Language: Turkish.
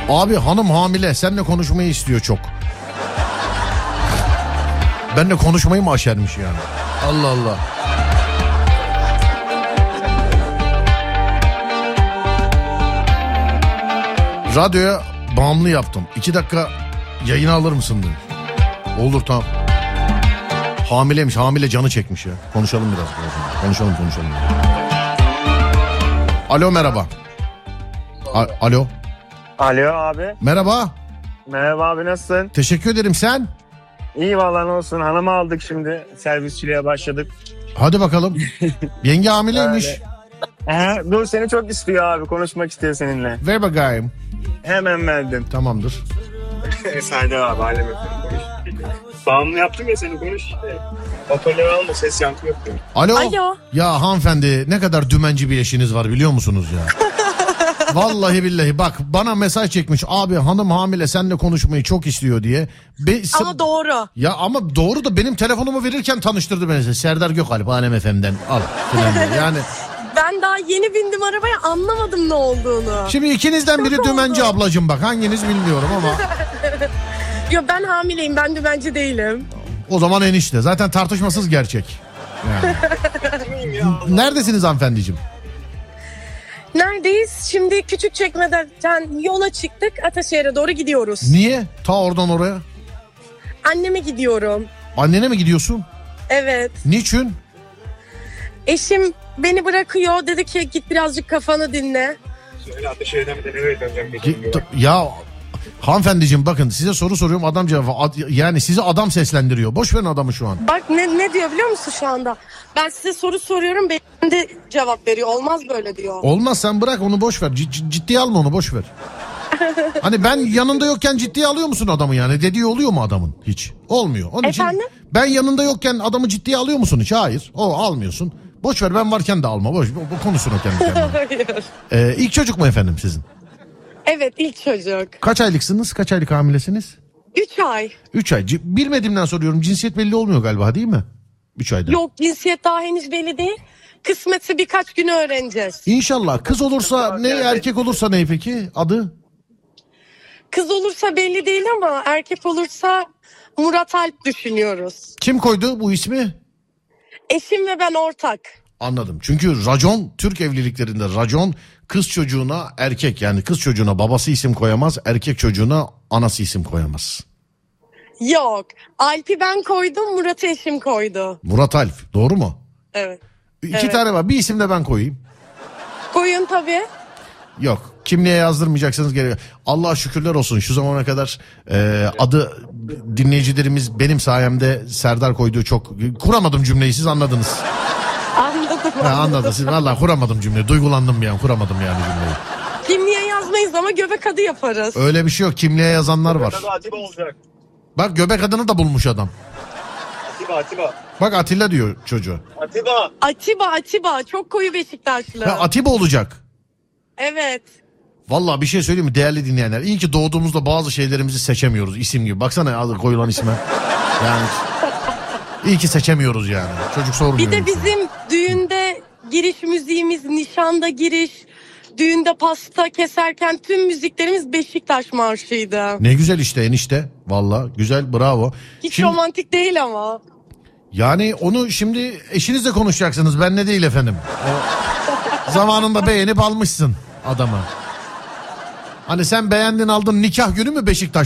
Abi hanım hamile, seninle konuşmayı istiyor çok. Benle konuşmayı mı aşermiş yani? Allah Allah. Radyoya bağımlı yaptım. 2 dakika yayını alır mısın dedim. Olur tamam. Hamileymiş, hamile canı çekmiş ya. Konuşalım biraz. Konuşalım. Alo merhaba. Alo. Alo abi. Merhaba. Merhaba abi, nasılsın? Teşekkür ederim, sen? İyi vallahi, ne olsun. Hanımı aldık şimdi. Servisçiliğe başladık. Hadi bakalım. Yenge hamileymiş. Dur, seni çok istiyor abi. Konuşmak istiyor seninle. Ver bakayım. Hemen verdim. Tamamdır. Sade abi, aleme konuş. Bağımlı yaptım ya, seni konuş işte. Hoparlör alma, ses yankı yok diyor. Alo. Ya hanımefendi, ne kadar dümenci bir eşiniz var biliyor musunuz ya? Vallahi billahi bak, bana mesaj çekmiş. Abi hanım hamile, seninle konuşmayı çok istiyor diye. Ama doğru. Ya ama doğru da benim telefonumu verirken tanıştırdı beni. Serdar Gökalp Alem FM'den al falan diye. Yani ben daha yeni bindim arabaya, anlamadım ne olduğunu. şimdi ikinizden biri dümenci ablacığım, bak hanginiz bilmiyorum ama. Yo, ben hamileyim, ben dümenci değilim. O zaman enişte. Zaten tartışmasız gerçek. Yani. Neredesiniz hanımefendiciğim? Neredeyiz? Şimdi Küçükçekmece'den yola çıktık. Ataşehir'e doğru gidiyoruz. Niye? Ta oradan oraya. Anneme gidiyorum. Annene mi gidiyorsun? Evet. Niçin? Eşim beni bırakıyor. Dedi ki git birazcık kafanı dinle. Söyle, Ataşehir'den bir de nereye döneceğim? Ya hanımefendiciğim bakın, size soru soruyorum, adam cevap, yani sizi adam seslendiriyor. Boş verin adamı şu an. Bak ne diyor biliyor musun şu anda? Ben size soru soruyorum, benim de cevap veriyor. Olmaz böyle diyor. Olmaz, sen bırak onu, boş ver. Ciddiye alma onu, boş ver. Hani ben yanında yokken ciddiye alıyor musun adamı yani? Dediği oluyor mu adamın? Hiç. Olmuyor. Onun Efendim? için ben yanında yokken adamı ciddiye alıyor musun hiç? Hayır. O almıyorsun. Boş ver, ben varken de alma. Boş, bu konuşsun o kendi kendine. Hayır. İlk çocuk mu efendim sizin? Evet, ilk çocuk. Kaç aylıksınız? Kaç aylık hamilesiniz? 3 ay. 3 ay. Bilmediğimden soruyorum. Cinsiyet belli olmuyor galiba, değil mi? 3 ayda. Yok, cinsiyet daha henüz belli değil. Kısmetse birkaç gün öğreneceğiz. İnşallah. Kız olursa ne, erkek olursa ne peki? Adı? Kız olursa belli değil ama erkek olursa Murat Alp düşünüyoruz. Kim koydu bu ismi? Eşim ve ben ortak. Anladım. Çünkü racon, Türk evliliklerinde racon, kız çocuğuna erkek, yani kız çocuğuna babası isim koyamaz, erkek çocuğuna anası isim koyamaz. Yok. Alp'i ben koydum, Murat'ı eşim koydu. Murat Alp, doğru mu? Evet. 2 tane var. Bir isim de ben koyayım. Koyun tabii. Yok. Kimliğe yazdırmayacaksınız gerekiyor. Allah'a şükürler olsun, şu zamana kadar adı dinleyicilerimiz benim sayemde Serdar koyduğu çok... Kuramadım cümleyi, siz anladınız. Anladım. Anladınız. Siz vallahi kuramadım cümleyi. Duygulandım bir an, kuramadım yani cümleyi. Kimliğe yazmayız ama göbek adı yaparız. Öyle bir şey yok. Kimliğe yazanlar var. Atiba olacak. Bak, göbek adını da bulmuş adam. Atiba. Bak Atilla diyor çocuğa. Atiba. Çok koyu Beşiktaşlı. Ha, Atiba olacak. Evet. Vallahi bir şey söyleyeyim mi değerli dinleyenler? İyi ki doğduğumuzda bazı şeylerimizi seçemiyoruz isim gibi. Baksana adı koyulan isme. Yani iyi ki seçemiyoruz yani. Çocuk sormuyor. Bir de bizim düğünde giriş müziğimiz, nişanda giriş, düğünde pasta keserken tüm müziklerimiz Beşiktaş marşıydı. Ne güzel işte enişte. Vallahi güzel, bravo. Hiç romantik değil ama. Yani onu şimdi eşinizle konuşacaksınız. Benle değil efendim. O zamanında beğenip almışsın adamı. Hani sen beğendin aldın, nikah günü mü Beşiktaş